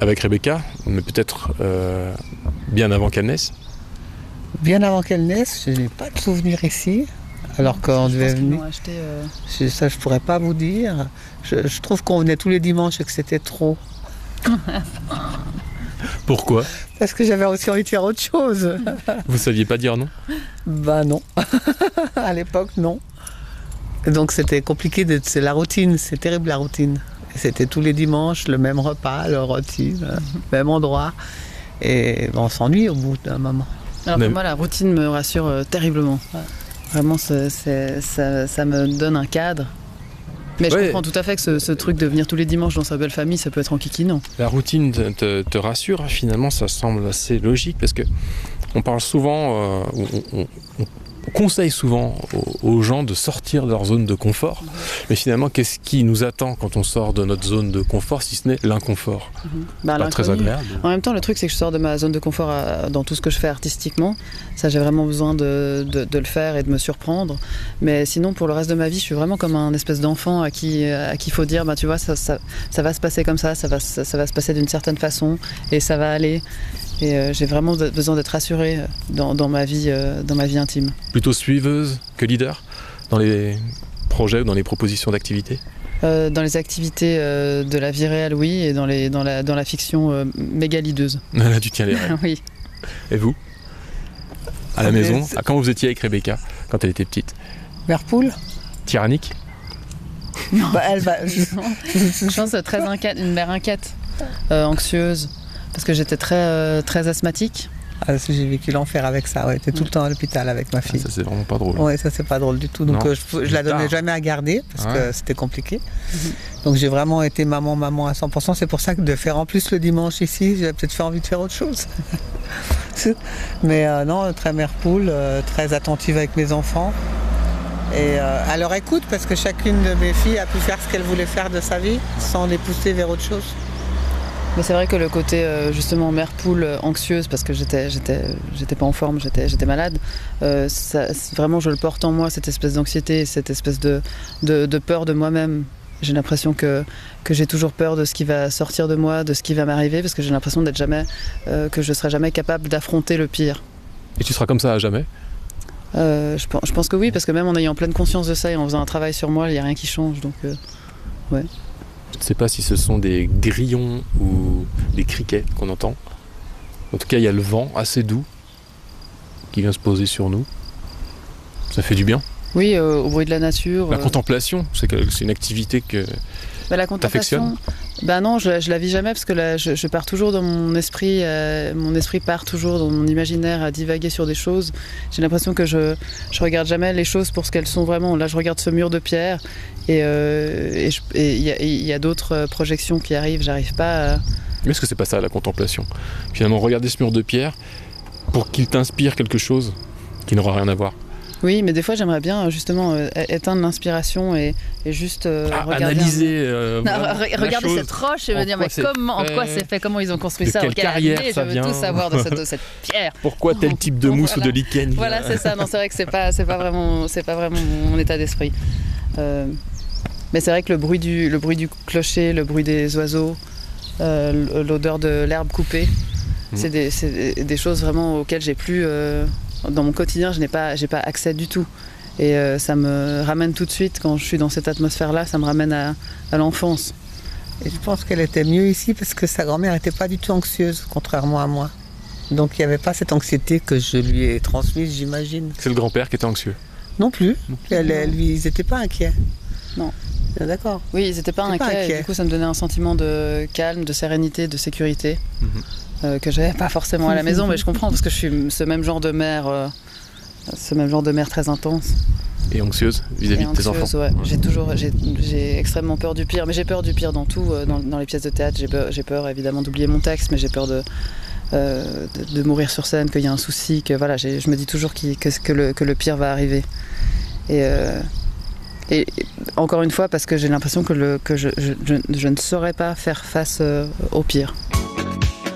avec Rebecca, mais peut-être bien avant qu'elle naisse. Bien avant qu'elle naisse, je n'ai pas de souvenir ici. Alors qu'on devait venir. Ça, je pourrais pas vous dire. Je trouve qu'on venait tous les dimanches et que c'était trop. Pourquoi? Parce que j'avais aussi envie de faire autre chose. Vous saviez pas dire non? Bah non. À l'époque, non. Donc c'était compliqué, c'est la routine, c'est terrible la routine. C'était tous les dimanches, le même repas, le routine, même endroit. Et on s'ennuie au bout d'un moment. Alors que moi, la routine me rassure terriblement. Ouais. Vraiment, ça me donne un cadre. Mais je comprends tout à fait que ce truc de venir tous les dimanches dans sa belle famille, ça peut être enquiquinant. La routine te rassure, finalement, ça semble assez logique, parce que on parle souvent, on conseille souvent aux gens de sortir de leur zone de confort. Mais finalement, qu'est-ce qui nous attend quand on sort de notre zone de confort, si ce n'est l'inconfort? Pas très agréable. En même temps, le truc, c'est que je sors de ma zone de confort dans tout ce que je fais artistiquement. Ça, j'ai vraiment besoin de le faire et de me surprendre. Mais sinon, pour le reste de ma vie, je suis vraiment comme un espèce d'enfant à qui il faut dire, bah, tu vois, ça va se passer comme ça va se passer d'une certaine façon et ça va aller. Et j'ai vraiment besoin d'être rassurée dans ma vie intime. Plutôt suiveuse que leader dans les projets ou dans les propositions d'activités? Dans les activités de la vie réelle, oui, et dans la fiction méga leaduse. Là, tu tiens les rênes. Oui. Et vous? À la maison, quand vous étiez avec Rebecca, quand elle était petite? Mère-poule. Tyrannique? Non. Bah, je pense très inquiète, une mère inquiète, anxieuse. Parce que j'étais très asthmatique. Ah, j'ai vécu l'enfer avec ça, ouais. J'étais tout le temps à l'hôpital avec ma fille. Ça, c'est vraiment pas drôle. Ouais, ça, c'est pas drôle du tout. Donc, je la donnais jamais à garder, parce que c'était compliqué. Donc, j'ai vraiment été maman à 100%. C'est pour ça que de faire en plus le dimanche ici, j'ai peut-être fait envie de faire autre chose. Mais non, très mère-poule, très attentive avec mes enfants. Et à leur écoute, parce que chacune de mes filles a pu faire ce qu'elle voulait faire de sa vie, sans les pousser vers autre chose. Mais c'est vrai que le côté justement mère poule anxieuse, parce que j'étais pas en forme, j'étais malade, vraiment je le porte en moi, cette espèce d'anxiété, cette espèce de peur de moi-même. J'ai l'impression que j'ai toujours peur de ce qui va sortir de moi, de ce qui va m'arriver, parce que j'ai l'impression que je serai jamais capable d'affronter le pire. Et tu seras comme ça à jamais? Je pense que oui, parce que même en ayant pleine conscience de ça et en faisant un travail sur moi, il n'y a rien qui change, donc ouais. Je ne sais pas si ce sont des grillons ou des criquets qu'on entend. En tout cas, il y a le vent assez doux qui vient se poser sur nous. Ça fait du bien. Oui, au bruit de la nature. La contemplation, c'est une activité que la contemplation, non, je la vis jamais, parce que là, je pars toujours dans mon esprit. Mon esprit part toujours dans mon imaginaire à divaguer sur des choses. J'ai l'impression que je regarde jamais les choses pour ce qu'elles sont vraiment. Là, je regarde ce mur de pierre et il y a d'autres projections qui arrivent. J'arrive pas à... Mais est-ce que c'est pas ça la contemplation? Finalement, regarder ce mur de pierre pour qu'il t'inspire quelque chose qui n'aura rien à voir. Oui, mais des fois j'aimerais bien justement éteindre l'inspiration et juste regarder analyser regarder cette roche et me dire en quoi c'est fait, comment ils ont construit ça, quelle carrière année, ça je veux vient. Tout savoir de cette pierre. Pourquoi tel type de mousse ou de lichen? Voilà, c'est ça. Non, c'est vrai que c'est pas vraiment mon état d'esprit. Mais c'est vrai que le bruit du clocher, le bruit des oiseaux, l'odeur de l'herbe coupée, c'est des choses vraiment auxquelles j'ai plus dans mon quotidien, j'ai pas accès du tout. Et ça me ramène tout de suite, quand je suis dans cette atmosphère-là, ça me ramène à l'enfance. Et je pense qu'elle était mieux ici parce que sa grand-mère n'était pas du tout anxieuse, contrairement à moi. Donc il n'y avait pas cette anxiété que je lui ai transmise, j'imagine. C'est le grand-père qui était anxieux? Non plus. Ils n'étaient pas inquiets. Non. D'accord. Oui, ils n'étaient pas inquiets. Du coup, ça me donnait un sentiment de calme, de sérénité, de sécurité. Que j'avais pas forcément à la maison, mais je comprends parce que je suis ce même genre de mère très intense. Et anxieuse vis-à-vis de tes enfants. Ouais. J'ai extrêmement peur du pire, mais j'ai peur du pire dans tout, dans les pièces de théâtre. J'ai peur évidemment d'oublier mon texte, mais j'ai peur de mourir sur scène, qu'il y a un souci, que voilà, je me dis toujours que le pire va arriver. Et encore une fois, parce que j'ai l'impression que je ne saurais pas faire face au pire.